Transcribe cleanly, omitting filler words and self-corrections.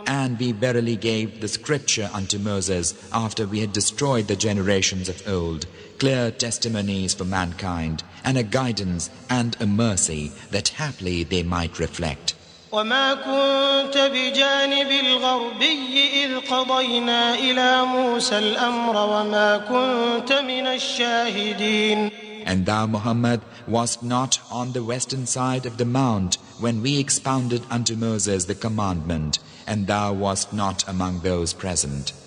And we verily gave the scripture unto Moses after we had destroyed the generations of old, clear testimonies for mankind, and a guidance and a mercy that haply they might reflect. وما كنت بجانب الغربي إذ قضينا إلى موسى الأمر وما كنت من الشاهدين. And thou, Muhammad, wast not on the western side of the mount when we expounded unto Moses the commandment, and thou wast not among those present.